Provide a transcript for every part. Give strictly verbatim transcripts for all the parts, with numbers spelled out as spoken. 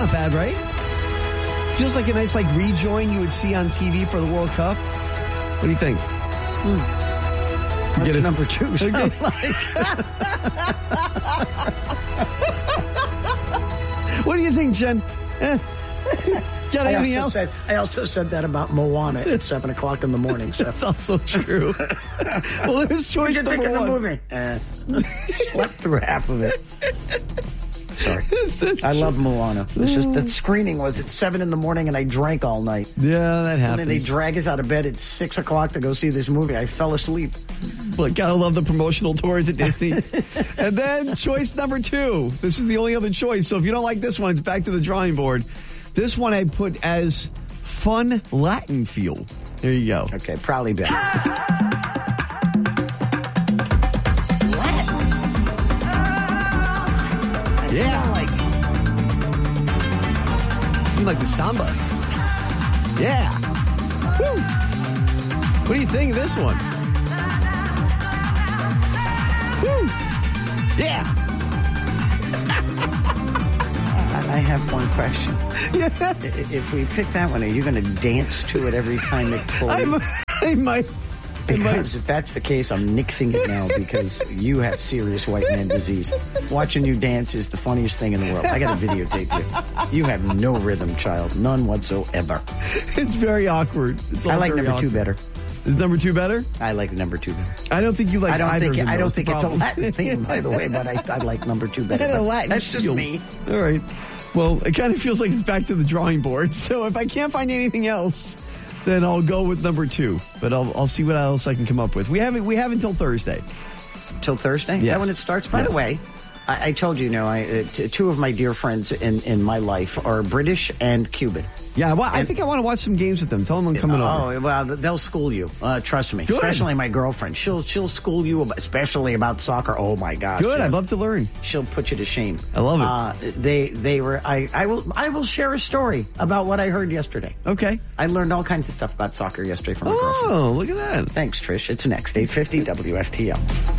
not bad, right? Feels like a nice like rejoin you would see on T V for the World Cup. What do you think? Hmm. What's Get it? number two sound Okay. like? What do you think, Jen? Eh. Got I anything also else? Said, I also said that about Moana at seven o'clock in the morning. So. That's also true. Well, there's choice What did you think number of the one. movie? Uh, slept through half of it. Sorry. That's- that's I true. love Moana. It's just that screening was at seven in the morning and I drank all night. Yeah, that And happens. then they drag us out of bed at six o'clock to go see this movie. I fell asleep. But gotta love the promotional tours at Disney. And then choice number two. This is the only other choice. So if you don't like this one, it's back to the drawing board. This one I put as fun Latin feel. There you go. Okay, probably better. Yeah. Like, You like the samba? Yeah. Woo. What do you think of this one? Woo. Yeah. I have one question. Yes. If we pick that one, are you going to dance to it every time it plays? I'm, I might. I might. Because if that's the case, I'm nixing it now because you have serious white man disease. Watching you dance is the funniest thing in the world. I got to videotape you. You have no rhythm, child. None whatsoever. It's very awkward. It's all I like very number two awkward. better. Is number two better? I like number two better. I don't think you like I don't either think of them, I though. don't It's the think it's a problem. Latin theme, by the way, but I, I like number two better. It had a But Latin That's just feel. me. All right. Well, it kind of feels like it's back to the drawing board. So if I can't find anything else, then I'll go with number two. But I'll I'll see what else I can come up with. We have it. We have until Thursday. Till Thursday? Is Yes. that when it starts? By Yes. the way, I, I told you, you know, I, uh, t- two of my dear friends in, in my life are British and Cuban. Yeah, well, I think I want to watch some games with them. Tell them I'm coming oh, over. well, they'll school you. Uh, trust me. Good. Especially my girlfriend. She'll she'll school you, about, especially about soccer. Oh my God. Good. She'll, I'd love to learn. she'll put you to shame. I love it. Uh, they they were. I I will I will share a story about what I heard yesterday. Okay. I learned all kinds of stuff about soccer yesterday from my girlfriend. Oh, look at that. Thanks, Trish. It's next. eight fifty W F T L.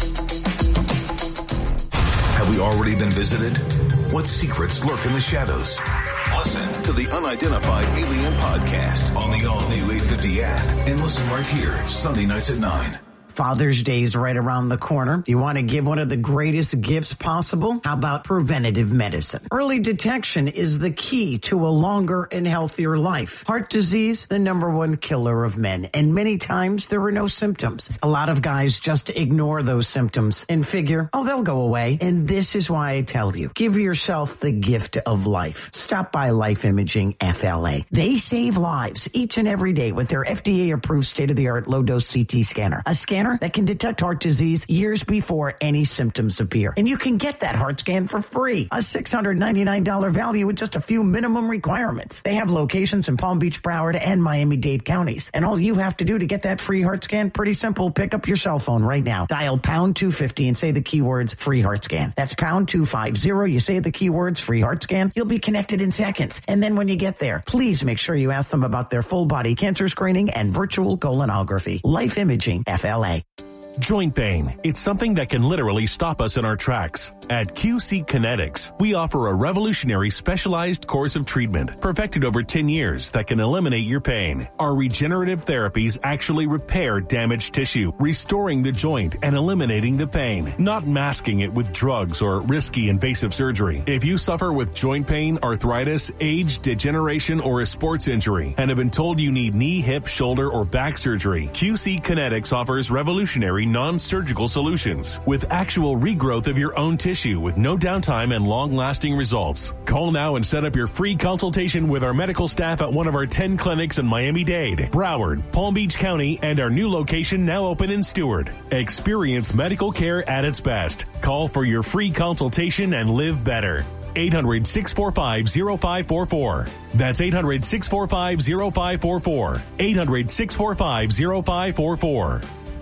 Have we already been visited? What secrets lurk in the shadows? Listen to the Unidentified Alien Podcast on the all-new eight fifty app and listen right here, Sunday nights at nine. Father's Day is right around the corner. You want to give one of the greatest gifts possible? How about preventative medicine? Early detection is the key to a longer and healthier life. Heart disease, the number one killer of men. And many times there are no symptoms. A lot of guys just ignore those symptoms and figure, oh, they'll go away. And this is why I tell you, give yourself the gift of life. Stop by Life Imaging F L A. They save lives each and every day with their F D A-approved state-of-the-art low-dose C T scanner. A scanner that can detect heart disease years before any symptoms appear. And you can get that heart scan for free. A six hundred ninety-nine dollars value with just a few minimum requirements. They have locations in Palm Beach, Broward, and Miami-Dade counties. And all you have to do to get that free heart scan, pretty simple. Pick up your cell phone right now. Dial pound two fifty and say the keywords free heart scan. That's pound two fifty. You say the keywords free heart scan. You'll be connected in seconds. And then when you get there, please make sure you ask them about their full body cancer screening and virtual colonography. Life Imaging F L A. Joint pain. It's something that can literally stop us in our tracks. At Q C Kinetics, we offer a revolutionary specialized course of treatment perfected over ten years that can eliminate your pain. Our regenerative therapies actually repair damaged tissue, restoring the joint and eliminating the pain, not masking it with drugs or risky invasive surgery. If you suffer with joint pain, arthritis, age, degeneration, or a sports injury and have been told you need knee, hip, shoulder, or back surgery, Q C Kinetics offers revolutionary non-surgical solutions with actual regrowth of your own tissue with no downtime and long-lasting results. Call now and set up your free consultation with our medical staff at one of our ten clinics in Miami-Dade, Broward, Palm Beach County, and our new location now open in Stewart. Experience medical care at its best. Call for your free consultation and live better. eight hundred, six four five, zero five four four. That's eight hundred, six four five, zero five four four. eight hundred, six four five, zero five four four.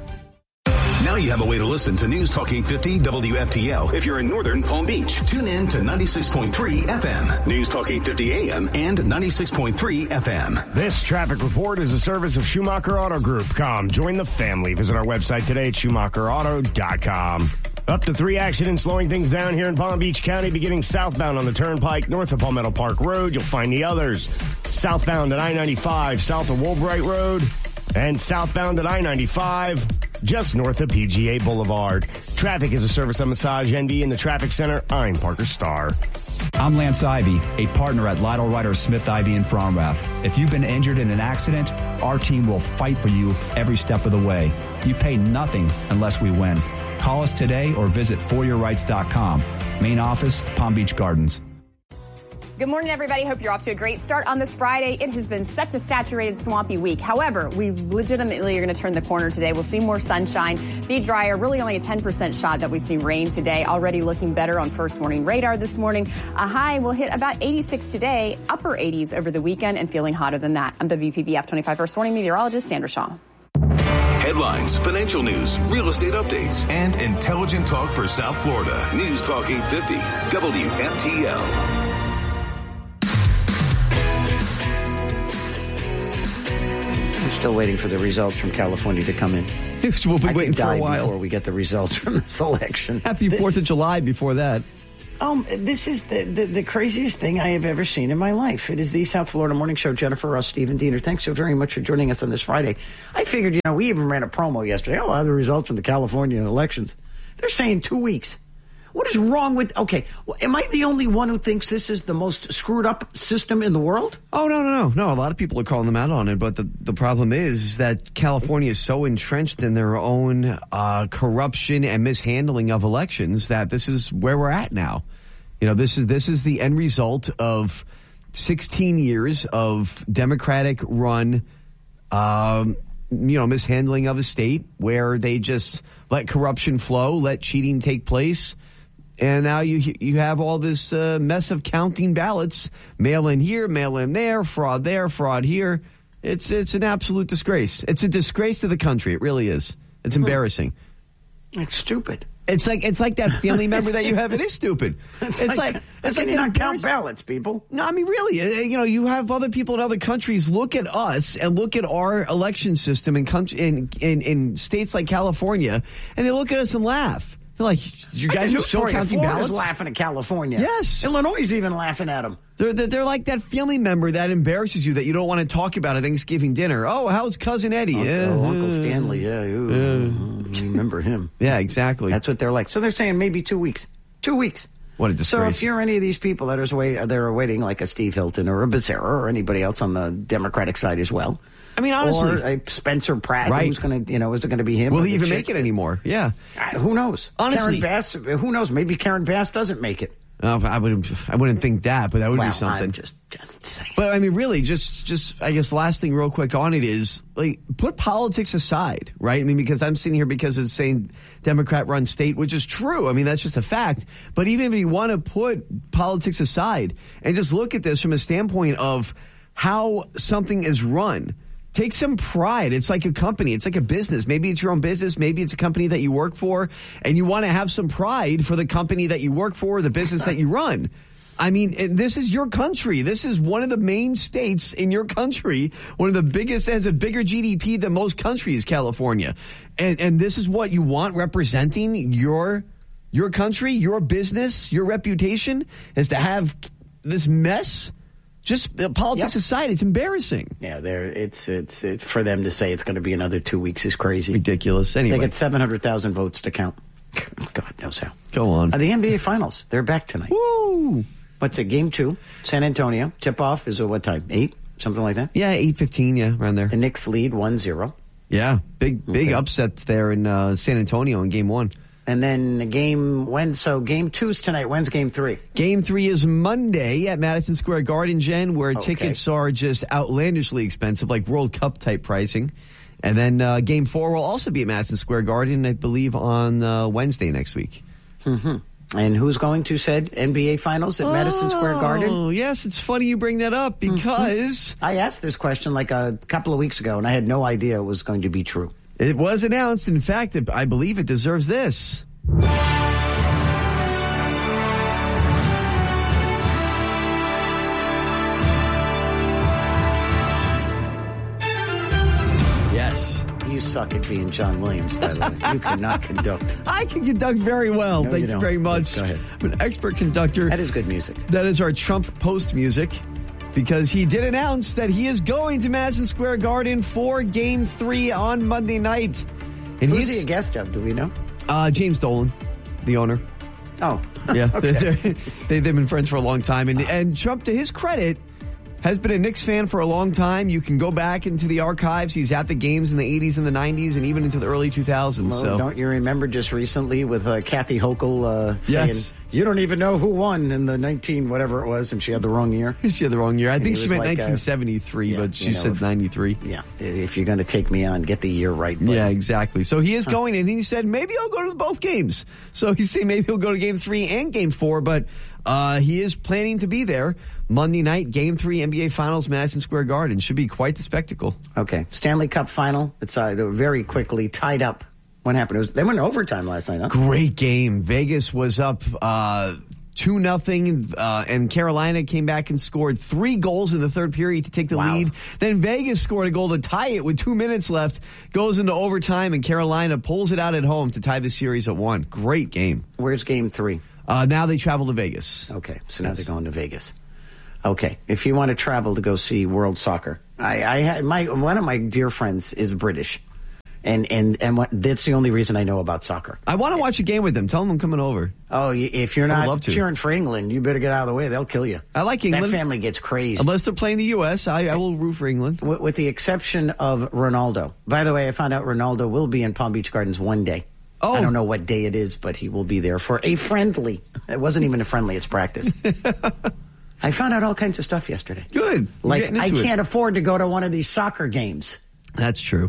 Now you have a way to listen to News Talk eight fifty W F T L if you're in northern Palm Beach. Tune in to ninety-six point three F M, News Talk eight fifty A M, and ninety-six point three F M. This traffic report is a service of Schumacher Auto Group. Come, join the family. Visit our website today at schumacher auto dot com. Up to three accidents slowing things down here in Palm Beach County, beginning southbound on the Turnpike, north of Palmetto Park Road. You'll find the others southbound at I ninety-five, south of Woolbright Road, and southbound at I ninety-five, just north of P G A Boulevard. Traffic is a service of Massage N D in the Traffic Center. I'm Parker Starr. I'm Lance Ivy, a partner at Lytle Ryder Smith Ivy in Fromrath. If you've been injured in an accident, our team will fight for you every step of the way. You pay nothing unless we win. Call us today or visit for your rights dot com. Main office, Palm Beach Gardens. Good morning, everybody. Hope you're off to a great start on this Friday. It has been such a saturated, swampy week. However, we legitimately are going to turn the corner today. We'll see more sunshine, be drier, really only a ten percent shot that we see rain today. Already looking better on first warning radar this morning. A high will hit about eighty-six today, upper eighties over the weekend, and feeling hotter than that. I'm W P B F twenty-five First Warning meteorologist Sandra Shaw. Headlines, financial news, real estate updates, and intelligent talk for South Florida. News Talk eight fifty, W F T L. Still waiting for the results from California to come in. We'll be I waiting could for a die while before we get the results from this election. Happy This- fourth of July before that. Um, this is the, the, the craziest thing I have ever seen in my life. It is the South Florida Morning Show. Jennifer Ross, Stephen Diener. Thanks so very much for joining us on this Friday. I figured, you know, we even ran a promo yesterday. Oh, the results from the California elections. They're saying two weeks. What is wrong with, okay, well, am I the only one who thinks this is the most screwed up system in the world? Oh, no, no, no. No, a lot of people are calling them out on it, but the, the problem is, is that California is so entrenched in their own uh, corruption and mishandling of elections that this is where we're at now. You know, this is this is the end result of sixteen years of Democratic-run, um, you know, mishandling of a state where they just let corruption flow, let cheating take place. And now you you have all this uh, mess of counting ballots, mail in here, mail in there, fraud there, fraud here. It's it's an absolute disgrace. It's a disgrace to the country. It really is. It's embarrassing. It's stupid. It's like it's like that family member that you have. It is stupid. It's, It's like, like it's it's like like not count embarrassing- ballots, people. No, I mean, really, uh, you know, you have other people in other countries look at us and look at our election system in, country, in, in, in states like California, and they look at us and laugh. They're like, you guys are still counting Florida's ballots? laughing at California. Yes. Illinois is even laughing at them. They're, they're, they're like that family member that embarrasses you that you don't want to talk about at Thanksgiving dinner. Oh, how's Cousin Eddie? Uncle, Yeah. oh, Uncle Stanley, yeah. Ooh, remember him. Yeah, exactly. That's what they're like. So they're saying maybe two weeks. Two weeks. What a So disgrace. if you're any of these people that are wait, that are waiting, like a Steve Hilton or a Becerra or anybody else on the Democratic side as well. I mean, honestly. Or a Spencer Pratt, Right. who's going to, you know, is it going to be him? Will or he the even chick? make it anymore? Yeah. Uh, who knows? Honestly- Karen Bass, who knows? Maybe Karen Bass doesn't make it. Oh, I wouldn't. I wouldn't think that, but that would well, be something. I'm just, just saying. But I mean, really, just, just, I guess last thing real quick on it is, like, put politics aside, right? I mean, because I'm sitting here because it's saying Democrat run state, which is true. I mean, that's just a fact. But even if you want to put politics aside and just look at this from a standpoint of how something is run, take some pride. It's like a company. It's like a business. Maybe it's your own business. Maybe it's a company that you work for, and you want to have some pride for the company that you work for, the business that you run. I mean, and this is your country. This is one of the main states in your country. One of the biggest, has a bigger G D P than most countries, California. And, and this is what you want representing your, your country, your business, your reputation, is to have this mess. Just uh, politics Yep. aside, it's embarrassing. Yeah, there. It's, it's it's for them to say it's going to be another two weeks is crazy. Ridiculous. Anyway, They get seven hundred thousand votes to count. God knows how. go on. Uh, the N B A Finals. They're back tonight. Woo! What's it? Game two. San Antonio. Tip off is at what time? Eight, something like that. Yeah, eight fifteen. Yeah, around there. The Knicks lead one zero. Yeah, big big Okay. upset there in uh, San Antonio in Game One. And then game when? So game two's tonight. When's game three? Game three is Monday at Madison Square Garden, Jen, where Okay. tickets are just outlandishly expensive, like World Cup type pricing. And then uh, Game four will also be at Madison Square Garden, I believe, on uh, Wednesday next week. Mm-hmm. And who's going to said N B A Finals at Madison Square Garden? Oh, yes, it's funny you bring that up because I asked this question like a couple of weeks ago, and I had no idea it was going to be true. it was announced. In fact, it, I believe it deserves this. Yes. You suck. suck at being John Williams, by the way. You cannot conduct. I can conduct very well. No, Thank you you, don't. very much. Go ahead. I'm an expert conductor. That is good music. That is our Trump post music, because he did announce that he is going to Madison Square Garden for Game Three on Monday night. And Who's he's he a guest of? Do we know? Uh, James Dolan, the owner. Oh, yeah, okay. they're, they're, they, they've been friends for a long time, and and Trump, to his credit, has been a Knicks fan for a long time. You can go back into the archives. He's at the games in the eighties and the nineties and even into the early two thousands. Well, so. Don't you remember just recently with uh, Kathy Hochul uh, saying, yes. you don't even know who won in the nineteen whatever it was, and she had the wrong year? She had the wrong year. I And think he she was meant like, nineteen seventy-three, uh, but yeah, she you know, said if- ninety-three. Yeah, if you're going to take me on, get the year right. Buddy. Yeah, exactly. So he is going, and he said, maybe I'll go to both games. So he's saying maybe he'll go to Game three and Game four, but uh, he is planning to be there Monday night, Game three, N B A Finals, Madison Square Garden. Should be quite the spectacle. Okay, Stanley Cup final. It's uh, very quickly tied up. What happened? It was, they went to overtime last night, huh? Great game. Vegas was up uh, two nothing, uh, and Carolina came back and scored three goals in the third period to take the Wow. lead. Then Vegas scored a goal to tie it with two minutes left, goes into overtime, and Carolina pulls it out at home to tie the series at one. Great game. Where's game three? Uh, now they travel to Vegas. Okay, so now they're going to Vegas. Okay, if you want to travel to go see World Soccer, I, I had my one of my dear friends is British, and and and what, that's the only reason I know about soccer. I want to watch a game with them. Tell them I'm coming over. Oh, you- if you're I would not love to. cheering for England, you better get out of the way. They'll kill you. I like England. That family gets crazy. Unless they're playing the U S, I, I will root for England. With, with the exception of Ronaldo. By the way, I found out Ronaldo will be in Palm Beach Gardens one day. Oh. I don't know what day it is, but he will be there for a friendly. It wasn't even a friendly, it's practice. I found out all kinds of stuff yesterday. Good. We're Like, getting I into it. can't afford to go to one of these soccer games. That's true.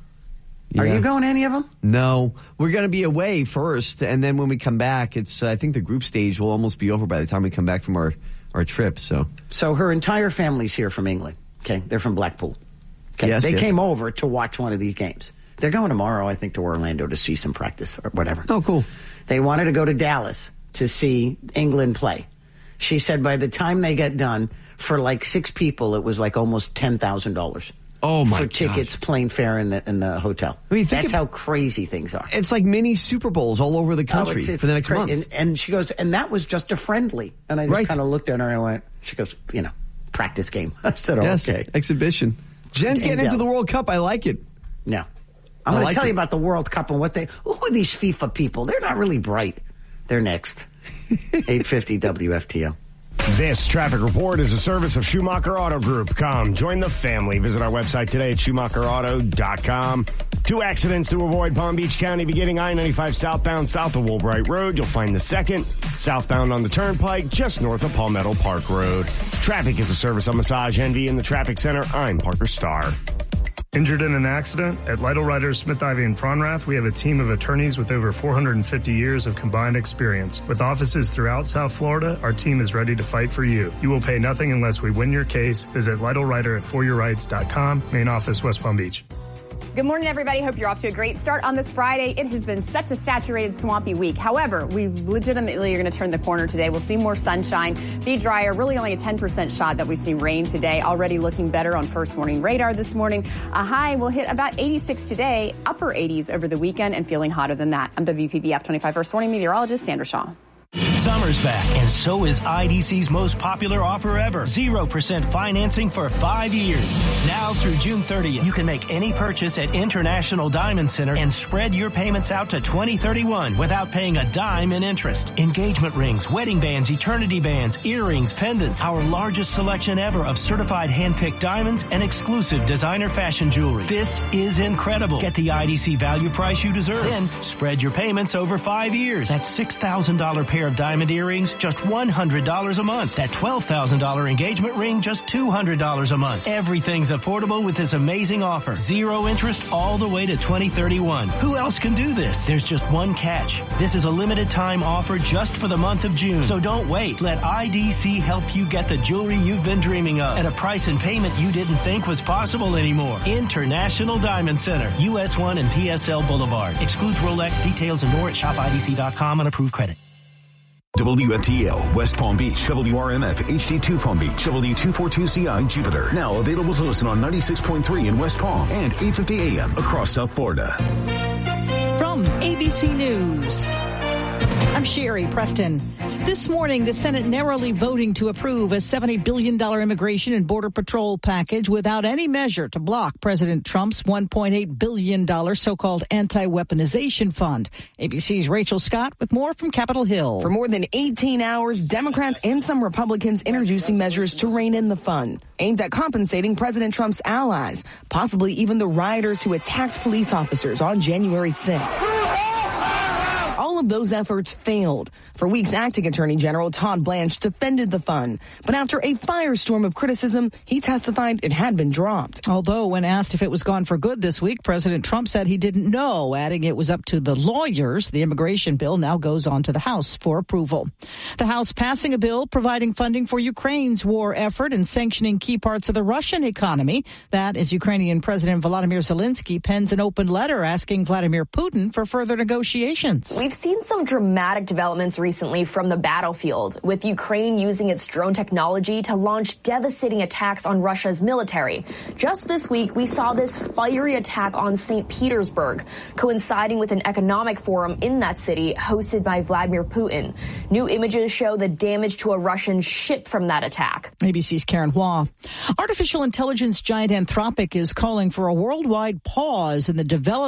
Are Yeah. you going to any of them? No, we're going to be away first, and then when we come back, it's uh, I think the group stage will almost be over by the time we come back from our, our trip. So So her entire family's here from England. Okay, they're from Blackpool. Okay, Yes, they yes. came over to watch one of these games. They're going tomorrow, I think, to Orlando to see some practice or whatever. oh, cool. They wanted to go to Dallas to see England play. She said by the time they get done, for like six people, it was like almost ten thousand dollars. Oh my For tickets, plane fare, and the, and the hotel. I mean, think That's of- how crazy things are. It's like mini Super Bowls all over the country Oh, it's- it's for the next cra- month. And, and she goes, and that was just a friendly. And I just Right. kind of looked at her and I went, she goes, you know, practice game. I said, oh, yes, okay. exhibition. Jen's And getting into Dallas. the World Cup. I like it. No. I I'm going like to tell it. you about the World Cup and what they, who are these FIFA people? They're not really bright. They're next. eight fifty W F T O. This traffic report is a service of Schumacher Auto Group. Come, join the family. Visit our website today at schumacher auto dot com. Two accidents to avoid Palm Beach County beginning I ninety-five southbound south of Woolbright Road. You'll find the second southbound on the Turnpike just north of Palmetto Park Road. Traffic is a service of Massage Envy in the Traffic Center. I'm Parker Starr. Injured in an accident? At Lytle Writers, Smith, Ivy, and Fronrath, we have a team of attorneys with over four hundred fifty years of combined experience. With offices throughout South Florida, our team is ready to fight for you. You will pay nothing unless we win your case. Visit Lytle Writer at for your rights dot com, main office, West Palm Beach. Good morning, everybody. Hope you're off to a great start on this Friday. It has been such a saturated, swampy week. However, we legitimately are going to turn the corner today. We'll see more sunshine, be drier, really only a ten percent shot that we see rain today. Already looking better on first warning radar this morning. A high will hit about eighty-six today, upper eighties over the weekend, and feeling hotter than that. I'm W P B F twenty-five first warning meteorologist Sandra Shaw. Summer's back, and so is I D C's most popular offer ever. zero percent financing for five years. Now through June thirtieth, you can make any purchase at International Diamond Center and spread your payments out to twenty thirty-one without paying a dime in interest. Engagement rings, wedding bands, eternity bands, earrings, pendants, our largest selection ever of certified hand-picked diamonds and exclusive designer fashion jewelry. This is incredible. Get the I D C value price you deserve. Then spread your payments over five years. That's six thousand dollars pair of diamond earrings, just one hundred dollars a month. That twelve thousand dollars engagement ring, just two hundred dollars a month. Everything's affordable with this amazing offer. Zero interest all the way to twenty thirty-one. Who else can do this? There's just one catch. This is a limited time offer just for the month of June. So don't wait. Let I D C help you get the jewelry you've been dreaming of at a price and payment you didn't think was possible anymore. International Diamond Center, U S one and P S L Boulevard. Excludes Rolex. Details and more at shop I D C dot com on approved credit. W F T L, West Palm Beach, W R M F, H D two Palm Beach, W two forty-two C I, Jupiter. Now available to listen on ninety-six point three in West Palm and eight fifty A M across South Florida. From A B C News, I'm Sherry Preston. This morning, the Senate narrowly voting to approve a seventy billion dollars immigration and border patrol package without any measure to block President Trump's one point eight billion dollars so-called anti-weaponization fund. A B C's Rachel Scott with more from Capitol Hill. For more than eighteen hours, Democrats and some Republicans introducing measures to rein in the fund, aimed at compensating President Trump's allies, possibly even the rioters who attacked police officers on January sixth. All of those efforts failed. For weeks, acting Attorney General Todd Blanche defended the fund. But after a firestorm of criticism, he testified it had been dropped. Although when asked if it was gone for good this week, President Trump said he didn't know, adding it was up to the lawyers. The immigration bill now goes on to the House for approval. The House passing a bill providing funding for Ukraine's war effort and sanctioning key parts of the Russian economy. That as Ukrainian President Volodymyr Zelensky pens an open letter asking Vladimir Putin for further negotiations. We've seen some dramatic developments recently from the battlefield, with Ukraine using its drone technology to launch devastating attacks on Russia's military. Just this week, we saw this fiery attack on Saint Petersburg, coinciding with an economic forum in that city hosted by Vladimir Putin. New images show the damage to a Russian ship from that attack. A B C's Karen Hua. Artificial intelligence giant Anthropic is calling for a worldwide pause in the development